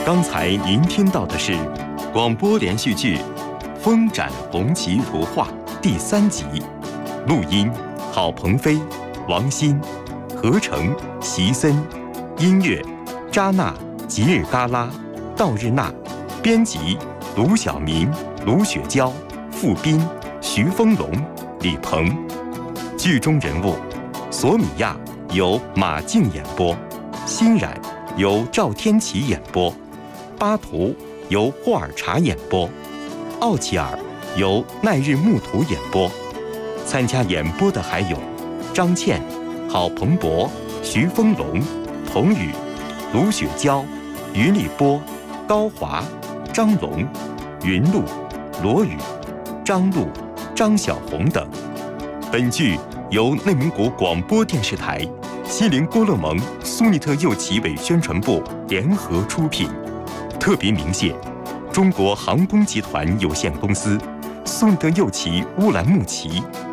刚才您听到的是广播连续剧《风展红旗图画》第3集，录音郝鹏飞、王鑫，合成席森，音乐扎娜、吉尔嘎拉、道日娜，编辑卢晓明、卢雪娇、傅斌、徐丰龙、李鹏。剧中人物：索米亚由马静演播，欣然由赵天琪演播，巴图由霍尔查演播，奥齐尔由奈日木图演播。参加演播的还有张倩、郝鹏博、徐丰龙、童宇、卢雪娇、于立波、高华、张龙、云露、罗宇、张璐、张小红等。本剧由内蒙古广播电视台、锡林郭勒盟苏尼特右旗委宣传部联合出品，特别鸣谢中国航空集团有限公司、苏尼特右旗乌兰牧旗